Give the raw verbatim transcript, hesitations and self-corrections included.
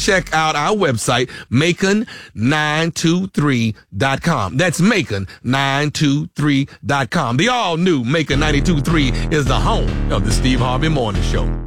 check out our website, Macon nine two three dot com. That's Macon nine two three dot com. The all-new Macon ninety-two point three is the home of the Steve Harvey Morning Show.